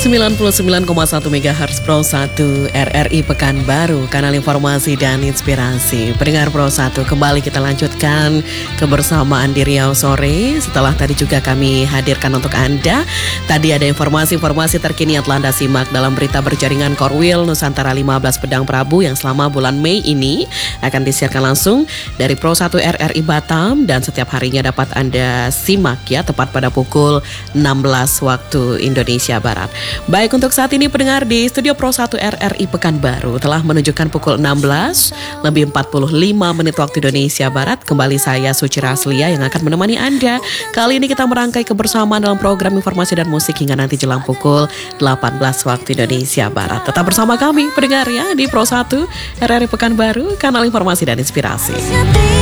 99,1 MHz Pro 1 RRI Pekanbaru, kanal informasi dan inspirasi. Pendengar Pro 1, kembali kita lanjutkan kebersamaan di Riau sore. Setelah tadi juga kami hadirkan untuk Anda. Tadi ada informasi-informasi terkini yang telah Anda simak dalam berita berjaringan Korwil Nusantara 15 Pedang Prabu yang selama bulan Mei ini akan disiarkan langsung dari Pro 1 RRI Batam, dan setiap harinya dapat Anda simak ya, tepat pada pukul 16 waktu Indonesia Barat. Baik, untuk saat ini pendengar di studio Pro 1 RRI Pekanbaru telah menunjukkan pukul 16 lebih 45 menit waktu Indonesia Barat. Kembali saya Suci Raslia yang akan menemani Anda. Kali ini kita merangkai kebersamaan dalam program informasi dan musik hingga nanti jelang pukul 18 waktu Indonesia Barat. Tetap bersama kami pendengar ya di Pro 1 RRI Pekanbaru, kanal informasi dan inspirasi.